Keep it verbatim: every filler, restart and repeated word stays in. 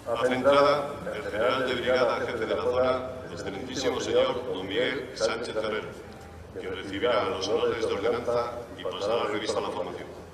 Hace entrada el general de brigada jefe de la zona, el excelentísimo señor don Miguel Sánchez Herrero, quien recibirá los honores de ordenanza y pasará la revista a la formación.